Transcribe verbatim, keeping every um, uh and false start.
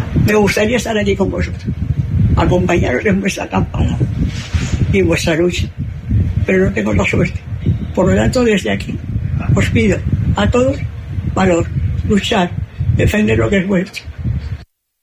Me gustaría estar allí con vosotros, acompañaros en vuestra campaña y en vuestra lucha, pero no tengo la suerte. Por lo tanto, desde aquí os pido a todos valor, luchar, defender lo que es vuestro,